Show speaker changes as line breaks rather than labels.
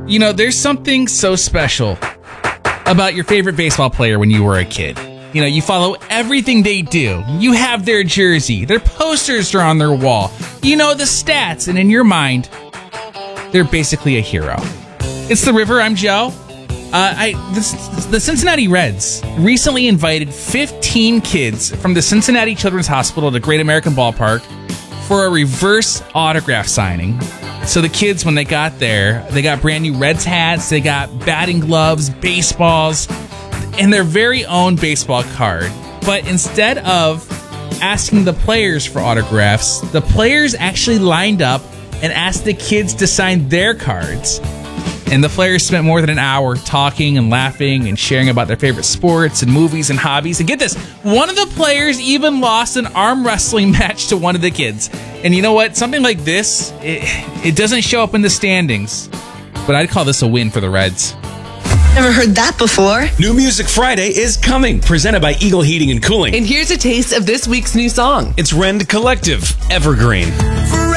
You know, there's something so special about your favorite baseball player when you were a kid. You know, you follow everything they do. You have their jersey. Their posters are on their wall. You know the stats, and in your mind, they're basically a hero. It's The River. I'm Joe. The Cincinnati Reds recently invited 15 kids from the Cincinnati Children's Hospital to Great American Ballpark for a reverse autograph signing. So the kids, when they got there, they got brand new Reds hats, they got batting gloves, baseballs, and their very own baseball card. But instead of asking the players for autographs, the players actually lined up and asked the kids to sign their cards. And the players spent more than an hour talking and laughing and sharing about their favorite sports and movies and hobbies. And get this, one of the players even lost an arm wrestling match to one of the kids. And you know what? Something like this, it doesn't show up in the standings. But I'd call this a win for the Reds.
Never heard that before.
New Music Friday is coming, presented by Eagle Heating and Cooling.
And here's a taste of this week's new song.
It's Rend Collective, Evergreen.
Forever